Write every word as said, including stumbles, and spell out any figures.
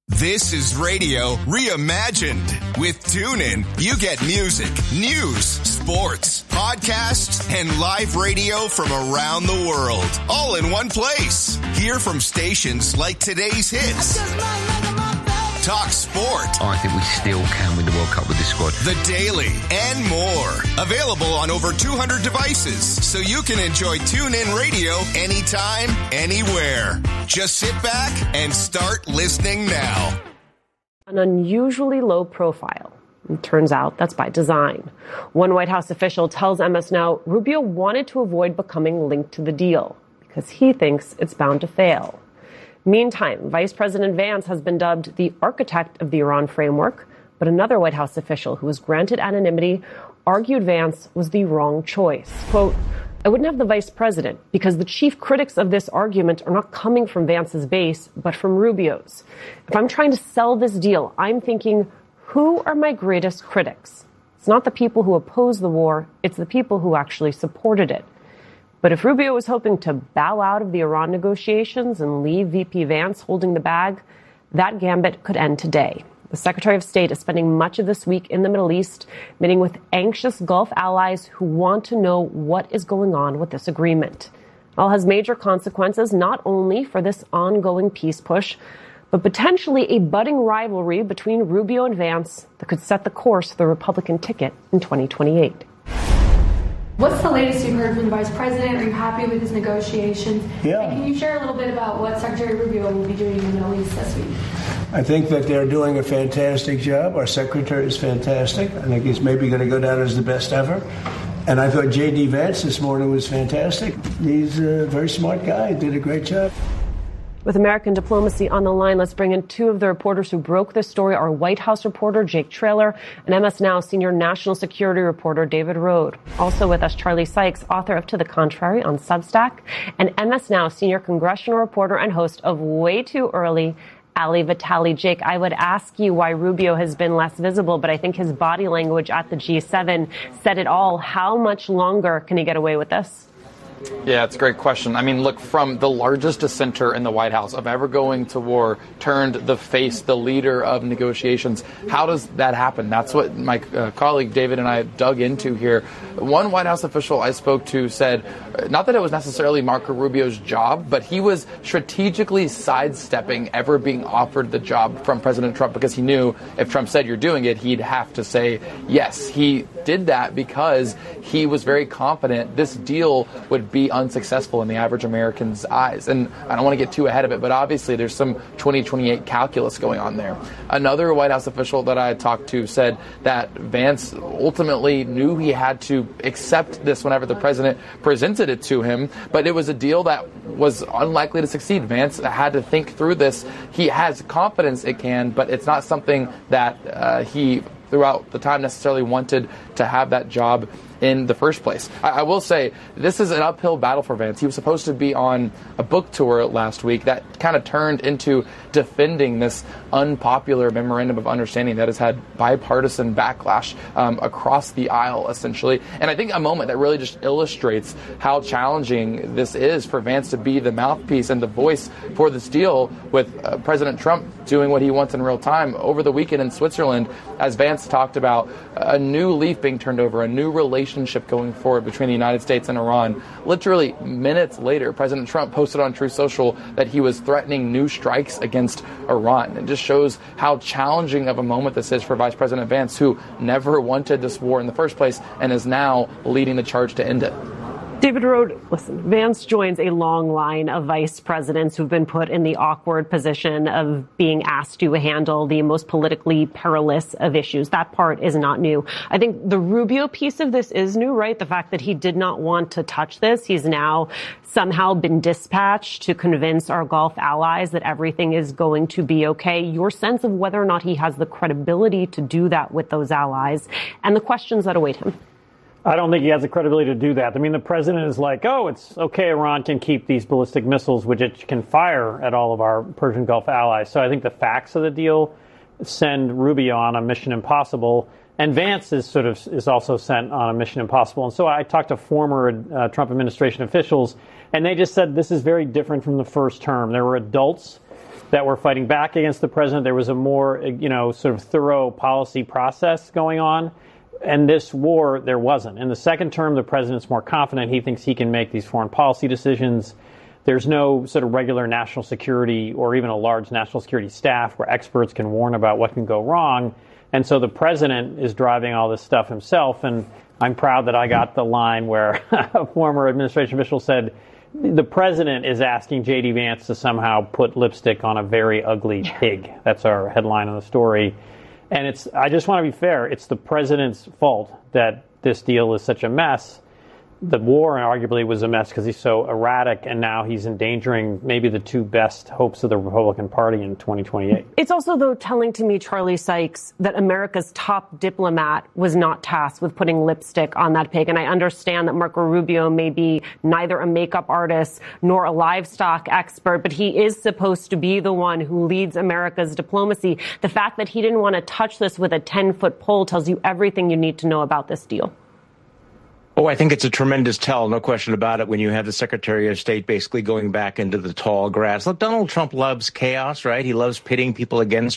This is radio reimagined. With TuneIn, you get music, news, sports, podcasts, and live radio from around the world, all in one place. Hear from stations like today's hits. Talk sport. I think we still can win the World Cup with this squad. The Daily and more. Available on over two hundred devices, so you can enjoy TuneIn Radio anytime, anywhere. Just sit back and start listening now. An unusually low profile. It turns out that's by design. One White House official tells M S Now Rubio wanted to avoid becoming linked to the deal because he thinks it's bound to fail. Meantime, Vice President Vance has been dubbed the architect of the Iran framework, but another White House official who was granted anonymity argued Vance was the wrong choice. Quote, I wouldn't have the vice president because the chief critics of this argument are not coming from Vance's base, but from Rubio's. If I'm trying to sell this deal, I'm thinking, who are my greatest critics? It's not the people who oppose the war, it's the people who actually supported it. But if Rubio was hoping to bow out of the Iran negotiations and leave V P Vance holding the bag, that gambit could end today. The Secretary of State is spending much of this week in the Middle East, meeting with anxious Gulf allies who want to know what is going on with this agreement. It all has major consequences, not only for this ongoing peace push, but potentially a budding rivalry between Rubio and Vance that could set the course for the Republican ticket in twenty twenty-eight. What's the latest you've heard from the Vice President? Are you happy with his negotiations? Yeah. And can you share a little bit about what Secretary Rubio will be doing in the Middle East this week? I think that they're doing a fantastic job. Our secretary is fantastic. I think he's maybe going to go down as the best ever. And I thought J D. Vance this morning was fantastic. He's a very smart guy. Did a great job. With American diplomacy on the line, let's bring in two of the reporters who broke this story, our White House reporter, Jake Traylor, and M S Now senior national security reporter, David Rode. Also with us, Charlie Sykes, author of To the Contrary on Substack, and M S Now senior congressional reporter and host of Way Too Early, Ali Vitali. Jake, I would ask you why Rubio has been less visible, but I think his body language at the G seven said it all. How much longer can he get away with this? Yeah, it's a great question. I mean, look, from the largest dissenter in the White House of ever going to war, turned the face, the leader of negotiations. How does that happen? That's what my uh, colleague David and I dug into here. One White House official I spoke to said, not that it was necessarily Marco Rubio's job, but he was strategically sidestepping ever being offered the job from President Trump because he knew if Trump said you're doing it, he'd have to say yes. He did that because he was very confident this deal would be unsuccessful in the average American's eyes. And I don't want to get too ahead of it, but obviously there's some twenty twenty-eight calculus going on there. Another White House official that I talked to said that Vance ultimately knew he had to accept this whenever the president presented it to him, but it was a deal that was unlikely to succeed. Vance had to think through this. He has confidence it can, but it's not something that uh, he throughout the time necessarily wanted to have that job in the first place. I, I will say this is an uphill battle for Vance. He was supposed to be on a book tour last week that kind of turned into defending this unpopular memorandum of understanding that has had bipartisan backlash um, across the aisle, essentially. And I think a moment that really just illustrates how challenging this is for Vance to be the mouthpiece and the voice for this deal with uh, President Trump doing what he wants in real time. Over the weekend in Switzerland, as Vance talked about a new leaf being turned over, a new relationship going forward between the United States and Iran. Literally minutes later, President Trump posted on Truth Social that he was threatening new strikes against Iran. It just shows how challenging of a moment this is for Vice President Vance, who never wanted this war in the first place and is now leading the charge to end it. David Rode, listen, Vance joins a long line of vice presidents who've been put in the awkward position of being asked to handle the most politically perilous of issues. That part is not new. I think the Rubio piece of this is new, right? The fact that he did not want to touch this. He's now somehow been dispatched to convince our Gulf allies that everything is going to be okay. Your sense of whether or not he has the credibility to do that with those allies and the questions that await him. I don't think he has the credibility to do that. I mean, the president is like, oh, it's okay, Iran can keep these ballistic missiles, which it can fire at all of our Persian Gulf allies. So I think the facts of the deal send Rubio on a mission impossible. And Vance is sort of is also sent on a mission impossible. And so I talked to former uh, Trump administration officials, and they just said this is very different from the first term. There were adults that were fighting back against the president. There was a more, you know, sort of thorough policy process going on. And this war, there wasn't. In the second term, the president's more confident. He thinks he can make these foreign policy decisions. There's no sort of regular national security or even a large national security staff where experts can warn about what can go wrong. And so the president is driving all this stuff himself. And I'm proud that I got the line where a former administration official said, the president is asking J D Vance to somehow put lipstick on a very ugly pig. That's our headline on the story. And it's, I just want to be fair, it's the president's fault that this deal is such a mess. The war arguably was a mess because he's so erratic, and now he's endangering maybe the two best hopes of the Republican Party in twenty twenty-eight. It's also, though, telling to me, Charlie Sykes, that America's top diplomat was not tasked with putting lipstick on that pig. And I understand that Marco Rubio may be neither a makeup artist nor a livestock expert, but he is supposed to be the one who leads America's diplomacy. The fact that he didn't want to touch this with a ten-foot pole tells you everything you need to know about this deal. Oh, I think it's a tremendous tell, no question about it, when you have the Secretary of State basically going back into the tall grass. Look, Donald Trump loves chaos, right? He loves pitting people against